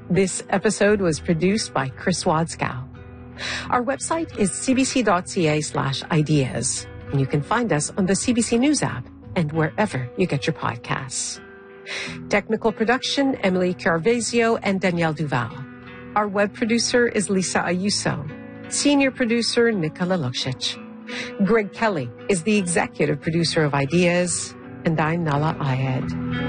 This episode was produced by Chris Wadskow. Our website is cbc.ca/ideas, and you can find us on the CBC News app and wherever you get your podcasts. Technical production, Emily Carvezio and Danielle Duval. Our web producer is Lisa Ayuso. Senior producer, Nicola Luksic. Greg Kelly is the executive producer of Ideas, and I'm Nala Ayed.